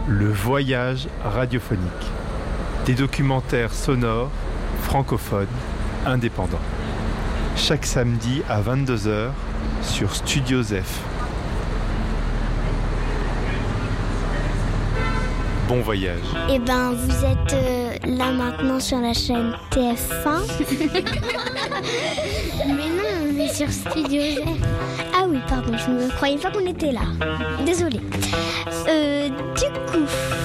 Le voyage radiophonique. Des documentaires sonores, francophones, indépendants. Chaque samedi à 22h sur Studio Zef. Bon voyage. Eh ben, vous êtes là maintenant sur la chaîne TF1. Mais non, on est sur Studio Zef. Oui, pardon, je ne croyais pas qu'on était là. Désolée. Du coup,